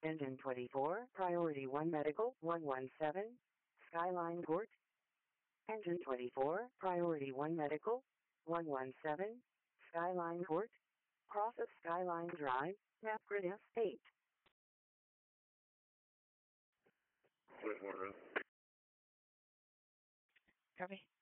Engine 24, Priority 1 Medical, 117, Skyline Court. Engine 24, Priority 1 Medical, 117, Skyline Court. Cross of Skyline Drive, Napgrid F8. Copy.